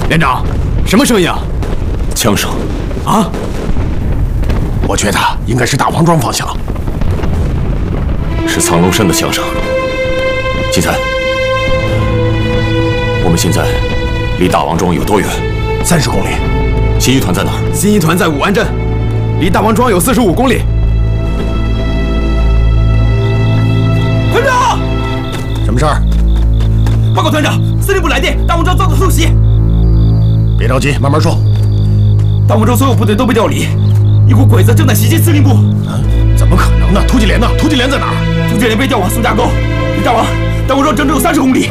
连长，什么声音啊？ 枪声。 啊？ 我觉得应该是大王庄方向。 是苍龙山的枪声。奇才，我们现在离大王庄有多远 ？30公里。 新一团在哪儿？ 新一团在武安镇，离大王庄有45公里。 团长， 什么事儿？ 报告团长，司令部来电，大王庄遭到偷袭。 别着急，慢慢说。 大王庄所有部队都被调离，一股鬼子正在袭击司令部。 怎么可能呢？突击连呢？突击连在哪儿？ 突击连被调往宋家沟，离大王庄整整有30公里。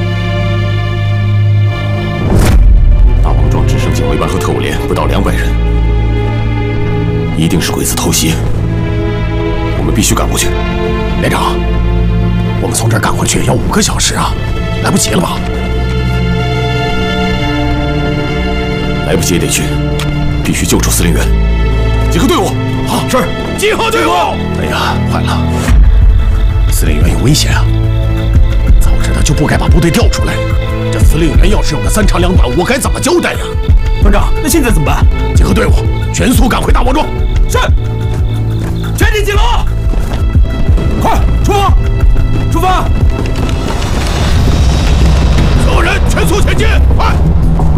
大王庄只剩警卫班和特务连不到200人，一定是鬼子偷袭。我们必须赶过去。 连长，我们从这儿赶回去要5个小时啊，来不及了吧？ 来不及也得去，必须救出司令员。集合队伍。 好，是。集合队伍。哎呀，坏了，司令员有危险啊！早知道就不该把部队调出来。这司令员要是有个3长2短，我该怎么交代呀？ 团长，那现在怎么办？ 集合队伍，全速赶回大王庄。 是。全体集合。